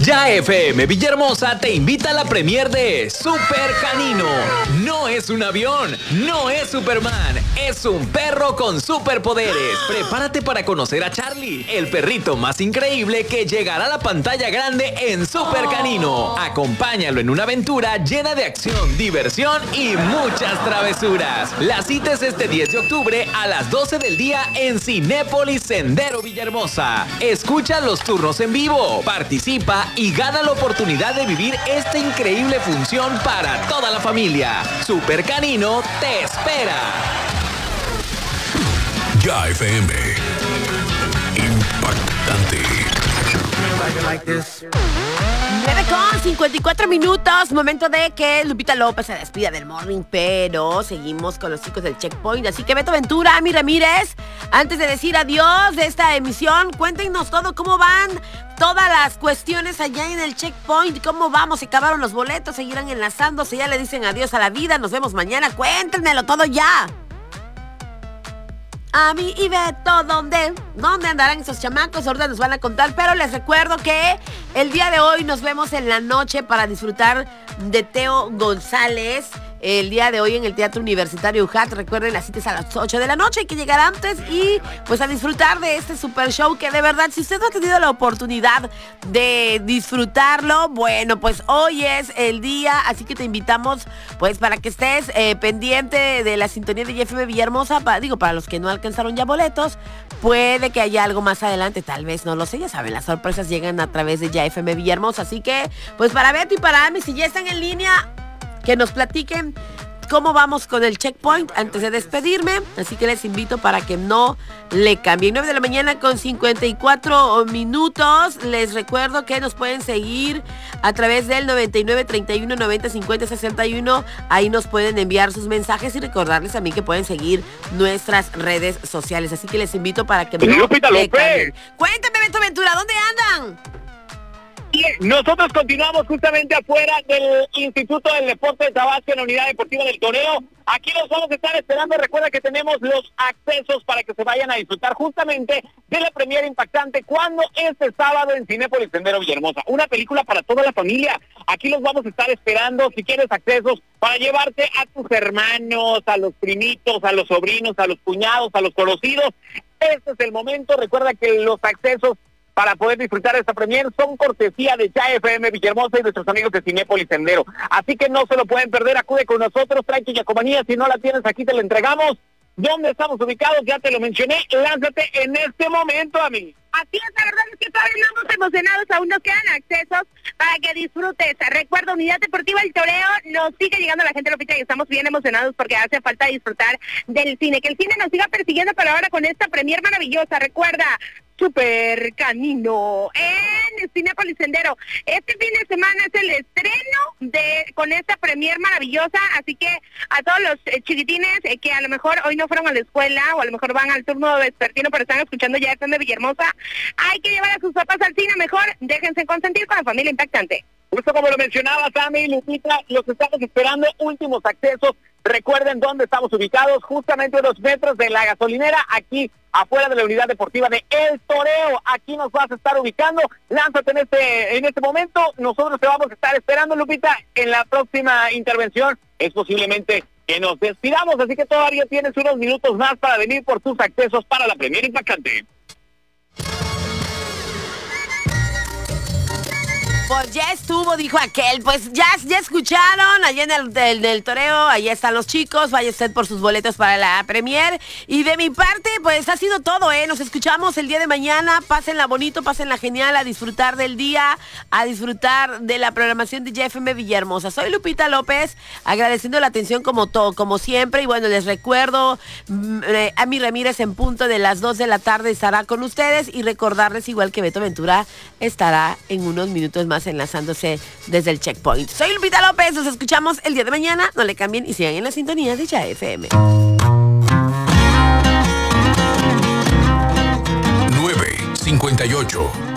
Ya FM Villahermosa te invita a la premier de Super Canino. No es un avión, no es Superman, es un perro con superpoderes. Prepárate para conocer a Charlie, el perrito más increíble que llegará a la pantalla grande en Super Canino. Acompáñalo en una aventura llena de acción, diversión y muchas travesuras. La cita es este 10 de octubre a las 12 del día en Cinépolis Sendero Villahermosa. Escucha los turnos en vivo, participa y gana la oportunidad de vivir esta increíble función para toda la familia. Super Canino te espera. Ya FM. Impactante. 9:54, momento de que Lupita López se despida del Morning, pero seguimos con los chicos del Checkpoint, así que Beto Ventura, Ami Ramírez, antes de decir adiós de esta emisión, cuéntenos todo, cómo van todas las cuestiones allá en el Checkpoint, cómo vamos, se acabaron los boletos, seguirán enlazándose, ya le dicen adiós a la vida, nos vemos mañana, cuéntenmelo todo ya. Ami y Beto, ¿dónde andarán esos chamacos? Ahorita nos van a contar, pero les recuerdo que el día de hoy nos vemos en la noche para disfrutar de Teo González. El día de hoy en el Teatro Universitario UJAT, recuerden, las citas a las 8 de la noche, hay que llegar antes y pues a disfrutar de este super show que de verdad, si usted no ha tenido la oportunidad de disfrutarlo, bueno, pues hoy es el día, así que te invitamos pues para que estés pendiente de la sintonía de YFM Villahermosa, para los que no alcanzaron ya boletos, puede que haya algo más adelante, tal vez, no lo sé, ya saben, las sorpresas llegan a través de YFM Villahermosa, así que pues para Beto y para Ami, si ya están en línea, que nos platiquen cómo vamos con el Checkpoint antes de despedirme. Así que les invito para que no le cambien. 9 de la mañana con 54 minutos. Les recuerdo que nos pueden seguir a través del 99 31 90 50 61. Ahí nos pueden enviar sus mensajes y recordarles a mí que pueden seguir nuestras redes sociales. Así que les invito para que no le cambien. Cuéntame, Beto Ventura, ¿dónde andan? Nosotros continuamos justamente afuera del Instituto del Deporte de Tabasco en la Unidad Deportiva del Toreo. Aquí los vamos a estar esperando. Recuerda que tenemos los accesos para que se vayan a disfrutar justamente de la premiere impactante cuando este sábado en Cinépolis Sendero Villahermosa. Una película para toda la familia. Aquí los vamos a estar esperando. Si quieres accesos para llevarte a tus hermanos, a los primitos, a los sobrinos, a los cuñados, a los conocidos. Este es el momento. Recuerda que los accesos para poder disfrutar de esta premier son cortesía de Ya FM Villahermosa y nuestros amigos de Cinépolis Sendero. Así que no se lo pueden perder, acude con nosotros, trae tu yacomanía, si no la tienes aquí te la entregamos. ¿Dónde estamos ubicados? Ya te lo mencioné, lánzate en este momento, Ami. Así es, la verdad es que todavía estamos emocionados, aún nos quedan accesos para que disfrutes. Recuerda, Unidad Deportiva El Toreo, nos sigue llegando la gente, Lupita, y estamos bien emocionados porque hace falta disfrutar del cine, que el cine nos siga persiguiendo, pero ahora con esta premier maravillosa. Recuerda, Super Canino en Cinépolis Sendero. Este fin de semana es el estreno con esta premier maravillosa, así que a todos los chiquitines que a lo mejor hoy no fueron a la escuela o a lo mejor van al turno vespertino pero están escuchando Ya FM Villahermosa, hay que llevar a sus papás al cine, mejor déjense consentir con la familia impactante. Justo como lo mencionaba Sammy, Lupita, los estamos esperando, últimos accesos. Recuerden dónde estamos ubicados, justamente a 2 metros de la gasolinera, aquí afuera de la Unidad Deportiva de El Toreo. Aquí nos vas a estar ubicando. Lánzate en este momento. Nosotros te vamos a estar esperando, Lupita. En la próxima intervención es posiblemente que nos despidamos, así que todavía tienes unos minutos más para venir por tus accesos para la premier impactante. Pues ya estuvo, dijo aquel. Pues ya escucharon, allá en el Toreo, ahí están los chicos, vaya usted por sus boletos para la premier. Y de mi parte, pues ha sido todo, nos escuchamos el día de mañana, pásenla bonito, pásenla genial, a disfrutar del día, a disfrutar de la programación de YFM Villahermosa. Soy Lupita López, agradeciendo la atención como siempre, y bueno, les recuerdo, Ami Ramírez en punto de las 2 de la tarde estará con ustedes, y recordarles, igual que Beto Ventura, estará en unos minutos más enlazándose desde el Checkpoint. Soy Lupita López, nos escuchamos el día de mañana, no le cambien y sigan en la sintonía de Ya FM. 9:58